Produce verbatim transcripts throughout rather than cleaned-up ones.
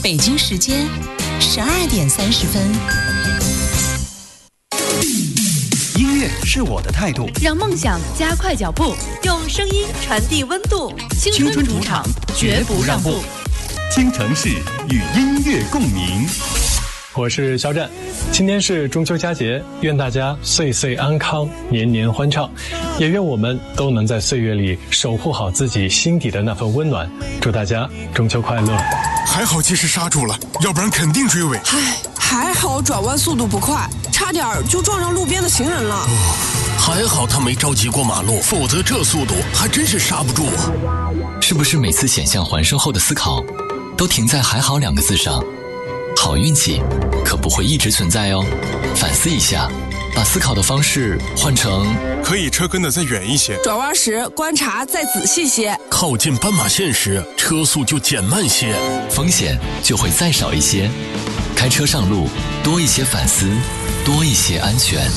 北京时间十二点三十分。 音乐是我的态度， 让梦想加快脚步，用声音传递温度。青春主场，绝不让步。 京城市与音乐共鸣。 我是肖战，今天是中秋佳节，愿大家岁岁安康，年年欢畅，也愿我们都能在岁月里守护好自己心底的那份温暖。祝大家中秋快乐！ 还好及时刹住了，要不然肯定追尾。 唉，还好转弯速度不快，差点就撞上路边的行人了。 哦，还好他没着急过马路，否则这速度还真是刹不住啊。 是不是每次险象环生后的思考都停在还好两个字上？好运气可不会一直存在哦，反思一下，把思考的方式换成可以车跟得再远一些， 转弯时观察再仔细些， 靠近斑马线时车速就减慢些， 风险就会再少一些。开车上路多一些反思，多一些安全。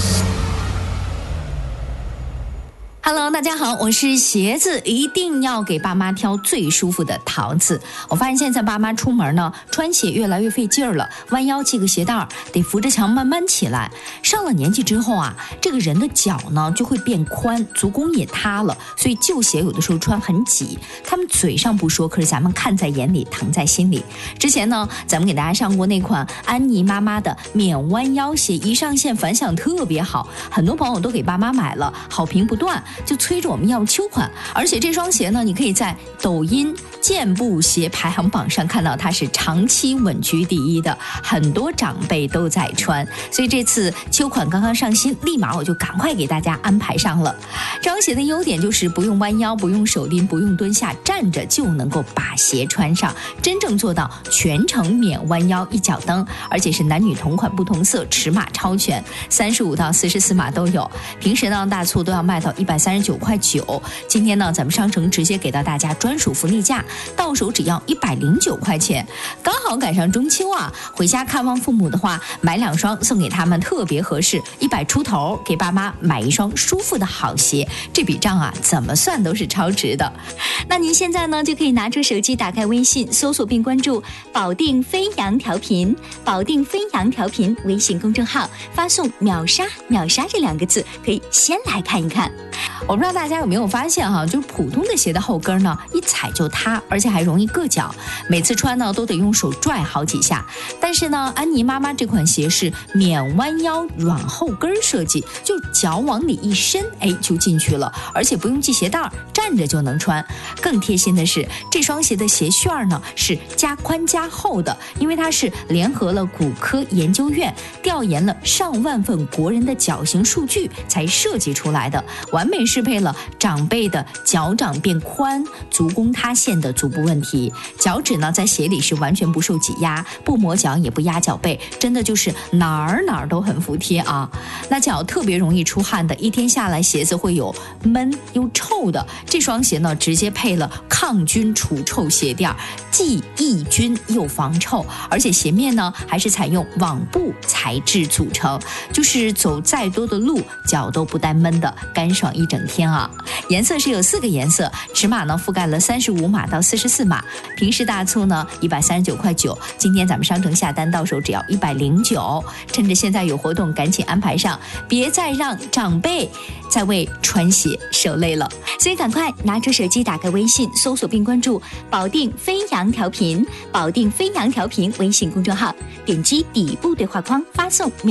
Hello， 大家好，我是鞋子一定要给爸妈挑最舒服的桃子。我发现现在爸妈出门呢，穿鞋越来越费劲儿了，弯腰系个鞋带得扶着墙慢慢起来。上了年纪之后啊，这个人的脚呢就会变宽，足弓也塌了，所以旧鞋有的时候穿很挤。他们嘴上不说，可是咱们看在眼里，疼在心里。之前呢，咱们给大家上过那款安妮妈妈的免弯腰鞋，一上线反响特别好，很多朋友都给爸妈买了，好评不断。就催着我们要秋款，而且这双鞋呢，你可以在抖音健步鞋排行榜上看到它是长期稳居第一的，很多长辈都在穿，所以这次秋款刚刚上新，立马我就赶快给大家安排上了。这双鞋的优点就是不用弯腰，不用手拎，不用蹲下，站着就能够把鞋穿上，真正做到全程免弯腰一脚蹬，而且是男女同款不同色，尺码超全，三十五到四十四码都有。平时呢大促都要卖到一百三十九块九，今天呢咱们商城直接给到大家专属福利价，到手只要一百零九块钱，刚好赶上中秋啊，回家看望父母的话，买两双送给他们特别合适，一百出头给爸妈买一双舒服的好鞋，这笔账啊怎么算都是超值的。那您现在呢就可以拿出手机，打开微信，搜索并关注保定飞扬调频，保定飞扬调频微信公众号，发送秒杀秒杀这两个字，可以先来看一看。我不知道大家有没有发现哈，就是普通的鞋的后跟呢，一踩就塌，而且还容易硌脚，每次穿呢都得用手拽好几下。但是呢，安妮妈妈这款鞋是免弯腰软后跟设计，就脚往里一伸，哎，就进去了，而且不用系鞋带，站着就能穿。更贴心的是，这双鞋的鞋楦呢是加宽加厚的，因为它是联合了骨科研究院，调研了上万份国人的脚型数据才设计出来的，完美适配了长辈的脚掌变宽、足弓塌陷的足部问题。脚趾呢在鞋里是完全不受挤压，不磨脚也不压脚背，真的就是哪儿哪儿都很服帖啊。那脚特别容易出汗的，一天下来鞋子会有闷又臭的，这双鞋呢直接配了抗菌除臭鞋垫，既抑菌又防臭，而且鞋面呢还是采用网布材质组成，就是走再多的路脚都不带闷的，干爽一整天啊。颜色是有四个颜色，尺码呢覆盖了三十五码到四十四码，平时大促呢一百三十九块九，今天咱们商城下单到手只要一百零九，趁着现在有活动赶紧安排上，别再让长辈再为穿鞋受累了。所以赶快拿出手机，打开微信，搜索并关注保定飞扬调频，保定飞扬调频微信公众号，点击底部对话框发送